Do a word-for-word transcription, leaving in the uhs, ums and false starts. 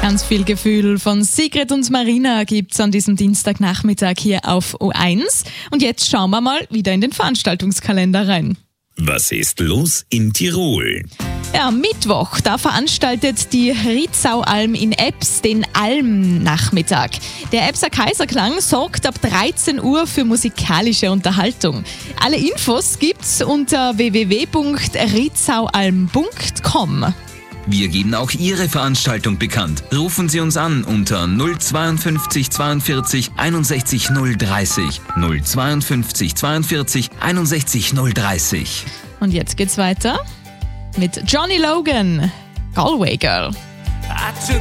Ganz viel Gefühl von Sigrid und Marina gibt's an diesem Dienstagnachmittag hier auf O eins. Und jetzt schauen wir mal wieder in den Veranstaltungskalender rein. Was ist los in Tirol? Ja, Mittwoch, da veranstaltet die Ritzaualm in Ebbs den Almnachmittag. Der Ebbser Kaiserklang sorgt ab dreizehn Uhr für musikalische Unterhaltung. Alle Infos gibt's unter w w w punkt ritzaualm punkt com. Wir geben auch Ihre Veranstaltung bekannt. Rufen Sie uns an unter null zweiundfünfzig zweiundvierzig einundsechzig null dreißig. null zweiundfünfzig zweiundvierzig einundsechzig null dreißig. Und jetzt geht's weiter mit Johnny Logan, Galway Girl. I took